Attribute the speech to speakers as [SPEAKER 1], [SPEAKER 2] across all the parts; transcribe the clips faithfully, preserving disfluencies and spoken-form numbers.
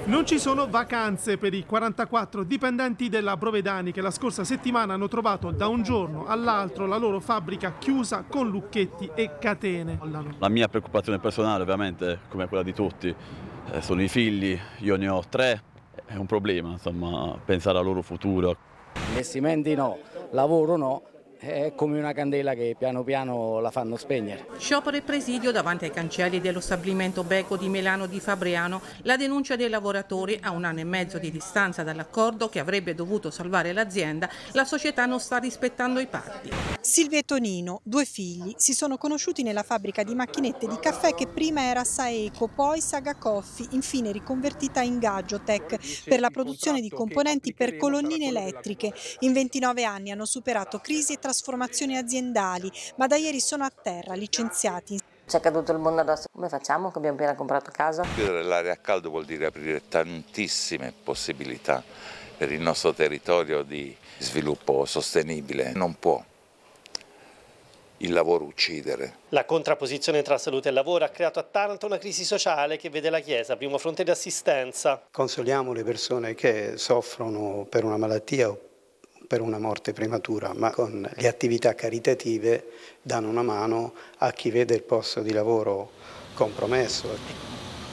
[SPEAKER 1] Non ci sono vacanze per i quarantaquattro dipendenti della Brovedani che la scorsa settimana hanno trovato da un giorno all'altro la loro fabbrica chiusa con lucchetti e catene.
[SPEAKER 2] La mia preoccupazione personale, ovviamente, come quella di tutti, eh, sono i figli, io ne ho tre, è un problema, insomma, pensare al loro futuro.
[SPEAKER 3] Investimenti no, lavoro no. È come una candela che piano piano la fanno spegnere.
[SPEAKER 4] Sciopero e presidio davanti ai cancelli dello stabilimento Beko di Milano di Fabriano. La denuncia dei lavoratori: a un anno e mezzo di distanza dall'accordo che avrebbe dovuto salvare l'azienda, la società non sta rispettando i patti.
[SPEAKER 5] Silvia e Tonino, due figli, si sono conosciuti nella fabbrica di macchinette di caffè che prima era Saeco, poi Saga Coffee, infine riconvertita in Gaggiotech per la produzione di componenti per colonnine elettriche. In ventinove anni hanno superato crisi e trasformazioni aziendali, ma da ieri sono a terra, licenziati.
[SPEAKER 6] C'è caduto il mondo addosso, come facciamo che abbiamo appena comprato casa?
[SPEAKER 7] Chiudere l'area a caldo vuol dire aprire tantissime possibilità per il nostro territorio di sviluppo sostenibile. Non può il lavoro uccidere.
[SPEAKER 8] La contrapposizione tra salute e lavoro ha creato a Taranto una crisi sociale che vede la Chiesa primo fronte di assistenza.
[SPEAKER 9] Consoliamo le persone che soffrono per una malattia o per una morte prematura, ma con le attività caritative danno una mano a chi vede il posto di lavoro compromesso.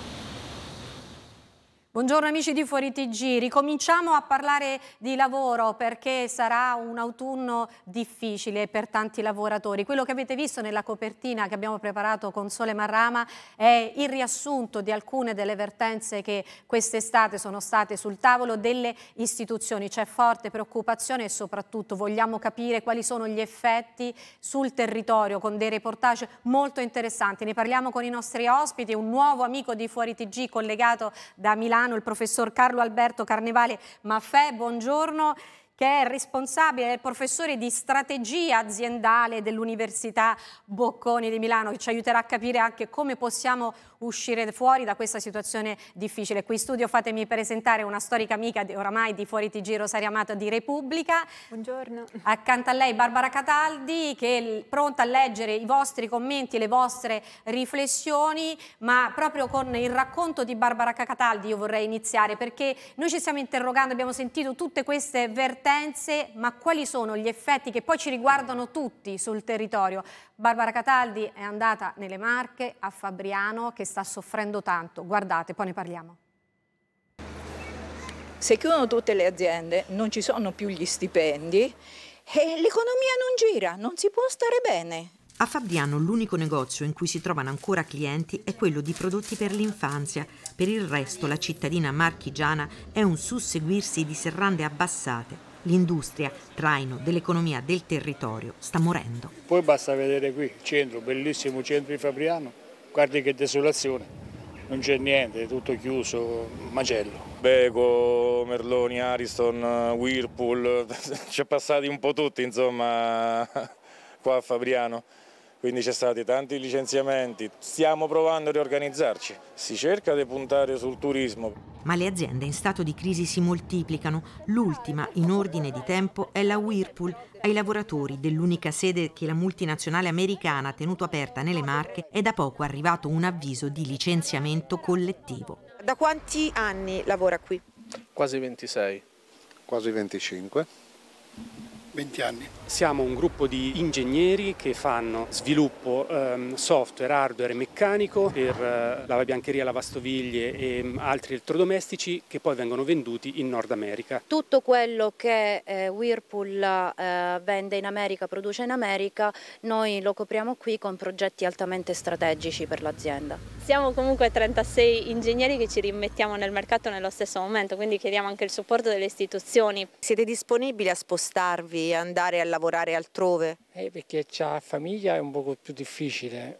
[SPEAKER 10] Buongiorno amici di Fuori T G, ricominciamo a parlare di lavoro perché sarà un autunno difficile per tanti lavoratori. Quello che avete visto nella copertina che abbiamo preparato con Sole Marrama è il riassunto di alcune delle vertenze che quest'estate sono state sul tavolo delle istituzioni. C'è forte preoccupazione e soprattutto vogliamo capire quali sono gli effetti sul territorio con dei reportage molto interessanti. Ne parliamo con i nostri ospiti, un nuovo amico di Fuori T G collegato da Milano, il professor Carlo Alberto Carnevale Maffè, buongiorno, che è responsabile del professore di strategia aziendale dell'Università Bocconi di Milano, che ci aiuterà a capire anche come possiamo uscire fuori da questa situazione difficile. Qui in studio fatemi presentare una storica amica di, oramai di Fuori T G, Rosaria Amato di Repubblica.
[SPEAKER 11] Buongiorno.
[SPEAKER 10] Accanto a lei Barbara Cataldi, che è pronta a leggere i vostri commenti e le vostre riflessioni, ma proprio con il racconto di Barbara Cataldi io vorrei iniziare, perché noi ci stiamo interrogando, abbiamo sentito tutte queste vertenze, ma quali sono gli effetti che poi ci riguardano tutti sul territorio? Barbara Cataldi è andata nelle Marche, a Fabriano, che sta soffrendo tanto. Guardate, poi ne parliamo.
[SPEAKER 11] Se chiudono tutte le aziende, non ci sono più gli stipendi e l'economia non gira, non si può stare bene.
[SPEAKER 12] A Fabriano l'unico negozio in cui si trovano ancora clienti è quello di prodotti per l'infanzia. Per il resto la cittadina marchigiana è un susseguirsi di serrande abbassate. L'industria, traino dell'economia del territorio, sta morendo.
[SPEAKER 13] Poi basta vedere qui, il centro, bellissimo centro di Fabriano, guardi che desolazione, non c'è niente, è tutto chiuso, macello.
[SPEAKER 14] Beko, Merloni, Ariston, Whirlpool, ci è passati un po' tutti insomma qua a Fabriano. Quindi c'è stati tanti licenziamenti, stiamo provando a riorganizzarci, si cerca di puntare sul turismo.
[SPEAKER 12] Ma le aziende in stato di crisi si moltiplicano, l'ultima in ordine di tempo è la Whirlpool. Ai lavoratori dell'unica sede che la multinazionale americana ha tenuto aperta nelle Marche è da poco arrivato un avviso di licenziamento collettivo.
[SPEAKER 15] Da quanti anni lavora qui?
[SPEAKER 16] Quasi ventisei.
[SPEAKER 17] Quasi venticinque.
[SPEAKER 18] venti anni. Siamo un gruppo di ingegneri che fanno sviluppo ehm, software, hardware e meccanico per eh, lavabiancheria, lavastoviglie e mh, altri elettrodomestici che poi vengono venduti in Nord America.
[SPEAKER 19] Tutto quello che eh, Whirlpool eh, vende in America, produce in America, noi lo copriamo qui con progetti altamente strategici per l'azienda.
[SPEAKER 20] Siamo comunque trentasei ingegneri che ci rimettiamo nel mercato nello stesso momento, quindi chiediamo anche il supporto delle istituzioni.
[SPEAKER 15] Siete disponibili a spostarvi e andare a lavorare altrove?
[SPEAKER 21] Eh, perché c'ha famiglia è un poco più difficile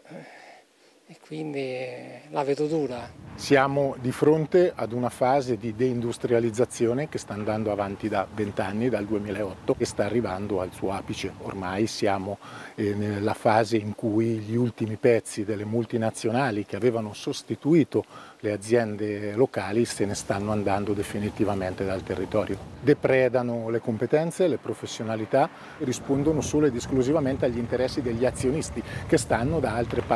[SPEAKER 21] e quindi la vedo dura.
[SPEAKER 22] Siamo di fronte ad una fase di deindustrializzazione che sta andando avanti da vent'anni, dal duemilaotto, e sta arrivando al suo apice. Ormai siamo eh, nella fase in cui gli ultimi pezzi delle multinazionali che avevano sostituito le aziende locali se ne stanno andando definitivamente dal territorio. Depredano le competenze, le professionalità, rispondono solo ed esclusivamente agli interessi degli azionisti che stanno da altre parti